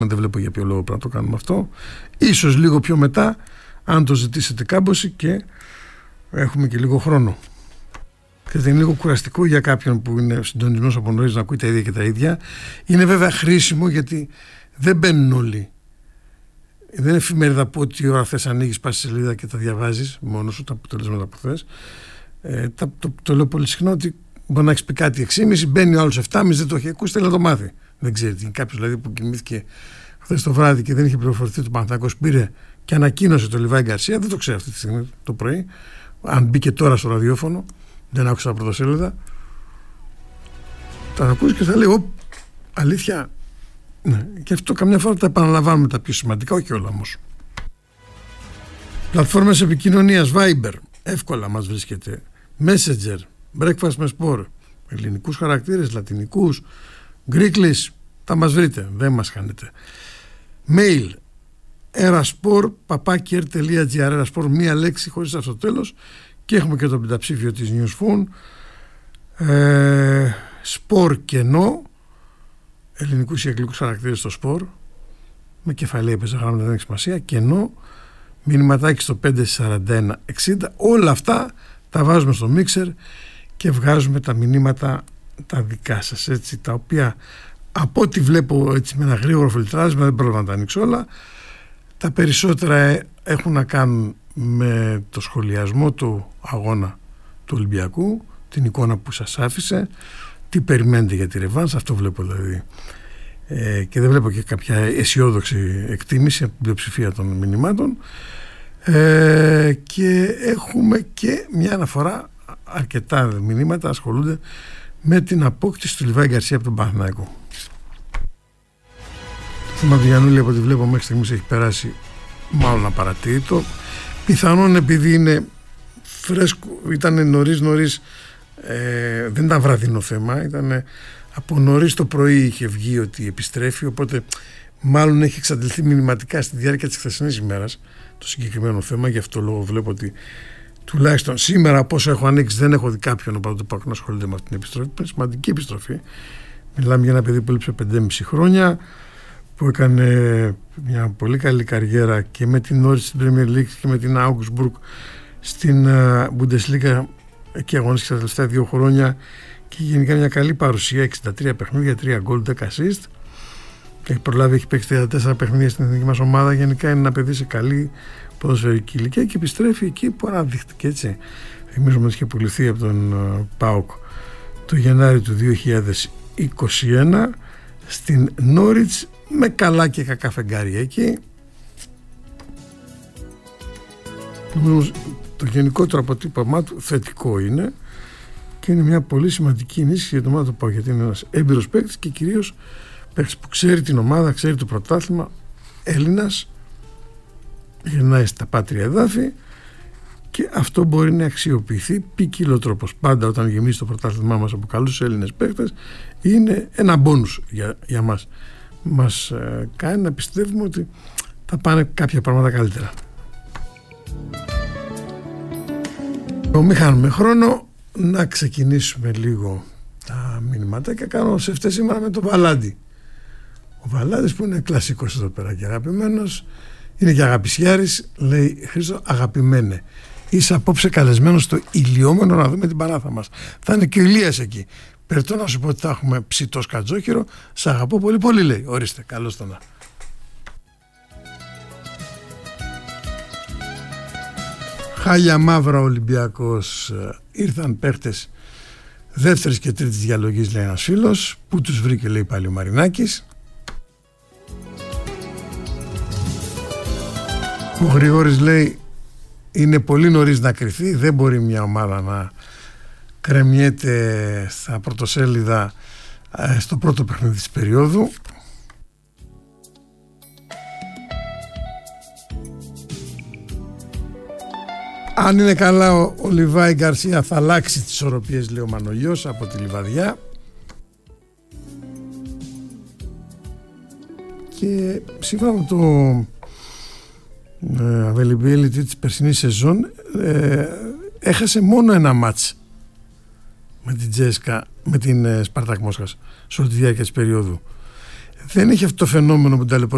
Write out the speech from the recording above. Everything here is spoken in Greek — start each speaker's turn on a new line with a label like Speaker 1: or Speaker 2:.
Speaker 1: Δεν βλέπω για ποιο λόγο πρέπει να το κάνουμε αυτό. Ίσως λίγο πιο μετά, αν το ζητήσετε κάμποση και έχουμε και λίγο χρόνο. Και είναι λίγο κουραστικό για κάποιον που είναι συντονισμένος από νωρίς να ακούει τα ίδια και τα ίδια. Είναι βέβαια χρήσιμο γιατί δεν μπαίνουν όλοι. Δεν είναι εφημερίδα που ό,τι ώρα θες ανοίγεις, πας στη σελίδα και τα διαβάζεις μόνος σου, τα αποτελέσματα που θες. Το λέω πολύ συχνά ότι μπορεί να έχεις πει κάτι 6.30, μπαίνει ο άλλος 7.30, δεν το έχει ακούσει, θέλει να το μάθει. Δεν ξέρει τι είναι. Κάποιος δηλαδή που κοιμήθηκε χθες το βράδυ και δεν είχε πληροφορηθεί ότι ο Παναθηναϊκός πήρε και ανακοίνωσε το Λιβάη Γκαρσία, δεν το ξέρει αυτή τη στιγμή το πρωί. Αν μπήκε τώρα στο ραδιόφωνο, δεν άκουσα τα πρωτοσέλιδα, θα ακούσει και θα λέει: αλήθεια. Ναι. Και αυτό καμιά φορά τα επαναλαμβάνουμε τα πιο σημαντικά, όχι όλα όμως. Πλατφόρμες επικοινωνίας, Viber, εύκολα μας βρίσκεται. Messenger, Breakfast με Sport, ελληνικούς χαρακτήρες, λατινικούς, Greeklish, θα μας βρείτε, δεν μας χάνετε. Mail, erasport@r.gr, erasport, μία λέξη χωρίς αυτό το τέλος, και έχουμε και το πενταψήφιο της Newsphone. Sport κενό, ελληνικούς ή αγγλικούς χαρακτήρες στο Sport, με κεφαλαία πεζαγράμματα, δεν έχει σημασία, κενό, μηνυματάκι στο 54160, όλα αυτά τα βάζουμε στο mixer και βγάζουμε τα μηνύματα τα δικά σας, έτσι, τα οποία από ό,τι βλέπω έτσι με ένα γρήγορο φιλτράρισμα, δεν πρόλαβα να τα ανοίξω όλα, τα περισσότερα έχουν να κάνουν με το σχολιασμό του αγώνα του Ολυμπιακού, την εικόνα που σας άφησε, τι περιμένετε για τη ρεβάνς, αυτό βλέπω δηλαδή, και δεν βλέπω και κάποια αισιόδοξη εκτίμηση από την πλειοψηφία των μηνυμάτων, και έχουμε και μια αναφορά, αρκετά μηνύματα ασχολούνται με την απόκτηση του Λιβάη Γκαρσία από τον Παναθηναϊκό. Το θέμα του Γιαννούλη, από ό,τι βλέπω μέχρι στιγμής, έχει περάσει μάλλον απαρατήρητο. Πιθανόν επειδή είναι φρέσκο, ήταν νωρίς, δεν ήταν βραδινό θέμα, ήταν από νωρίς το πρωί είχε βγει ότι επιστρέφει, οπότε μάλλον έχει εξαντληθεί μηνυματικά στη διάρκεια της χθεσινής ημέρας το συγκεκριμένο θέμα. Γι' αυτό λόγο βλέπω ότι τουλάχιστον σήμερα, από όσο έχω ανοίξει, δεν έχω δει κάποιον από το ΠΑΟΚ να ασχολείται με αυτή την επιστροφή. Είναι σημαντική επιστροφή. Μιλάμε για ένα παιδί που έλειψε 5,5 χρόνια, που έκανε μια πολύ καλή καριέρα και με την Norwich στην Premier League και με την Augsburg στην Bundesliga, εκεί αγωνίστηκε τα τελευταία 2 χρόνια και γενικά μια καλή παρουσία, 63 παιχνίδια, 3 γκολ, 10 assist. Έχει προλάβει, έχει παίξει 34 παιχνίδια στην εθνική μας ομάδα. Γενικά είναι ένα παιδί σε καλή ποδοσφαιρική ηλικία και επιστρέφει εκεί που αναδείχθηκε, έτσι. Θυμίζουμε ότι είχε πουληθεί από τον ΠΑΟΚ το Γενάρη του 2021 στην Norwich, με καλά και κακά φεγγάρια εκεί. Νομίζω το γενικότερο αποτύπωμά του θετικό είναι και είναι μια πολύ σημαντική ενίσχυση για το ομάδα του ΠΑΟΚ, γιατί είναι ένας έμπειρος παίκτης και κυρίως παίκτης που ξέρει την ομάδα, ξέρει το πρωτάθλημα, Έλληνας, γυρνάει στα πάτρια εδάφη και αυτό μπορεί να αξιοποιηθεί ποικίλο τρόπος. Πάντα όταν γεμίσει το πρωτάθλημά μας από καλούς Έλληνες παίκτες, είναι ένα μπόνους για μας. Μας κάνει να πιστεύουμε ότι θα πάνε κάποια πράγματα καλύτερα. Μην χάνουμε χρόνο, να ξεκινήσουμε λίγο τα μηνύματα και κάνω σε αυτές σήμερα με τον Βαλάντη. Ο Βαλάντης, που είναι κλασικός εδώ πέρα και αγαπημένος, είναι και αγαπησιάρης, λέει: Χρήστο, αγαπημένε, είσαι απόψε καλεσμένος στο ηλιόμενο να δούμε την Πανάθα μας. Θα είναι και ο Ηλίας εκεί. Περιττώ να σου πω ότι θα έχουμε ψητό σκατζόχυρο. Σ' αγαπώ πολύ πολύ, λέει. Ορίστε, καλώς το να. Χάλια μαύρα Ολυμπιακός. Ήρθαν παίχτες δεύτερης και τρίτης διαλογής, λέει ένας φίλος. Πού τους βρήκε, λέει πάλι ο Μαρινάκης. Ο Γρηγόρης λέει: είναι πολύ νωρίς να κρυθεί. Δεν μπορεί μια ομάδα να κρεμιέται στα πρωτοσέλιδα στο πρώτο παιχνίδι της περίοδου. Αν είναι καλά ο Λιβάη Γκαρσία θα αλλάξει τις ισορροπίες, λέει ο Μανολιός από τη Λιβαδιά. Και σύμφωνα με το availability της περσινής σεζόν, έχασε μόνο ένα μάτς με την Τζέσκα, με την Σπαρτάκ Μόσχας σε όλη τη διάρκεια της περίοδου. Δεν έχει αυτό το φαινόμενο που ταλαιπωρεί